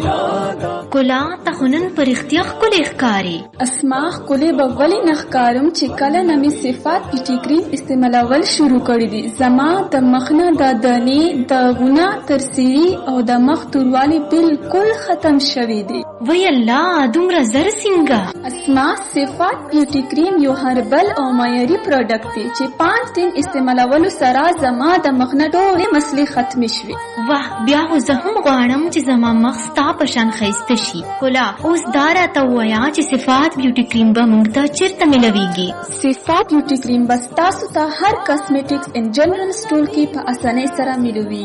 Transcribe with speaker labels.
Speaker 1: کلا تخنن پر اختیار ښکلی ښکاري.
Speaker 2: اسما ښکلی به ولې نه ښکارم چې کله نه مې صفات بیوټي کریم استعمالول شروع کړي دي. زما د مخ نه د دانې داغونه تر سیري او د مخ توروالی بالکل ختم شوي دي.
Speaker 1: وی الله دومره زر څنګه؟
Speaker 2: اسما صفات بیوټي کریم یو هربل او معیاري پروډکټ دی چې 5 دن استعمالولو سره زما د مخ نه ټولې مسلې ختمې شوې.
Speaker 1: واه بیا خو زه هم غواړم چې زما مخ ستا په شان ښایسته شي. کلا اوس دا راته ووایه چې صفات بیوټي کریم به موږ ته چېرته میلویږي؟
Speaker 2: صفات بیوټي کریم به ستاسو ته هر کاسمیټکس ان جنرال سټور کې په اسانۍ سره میلوي.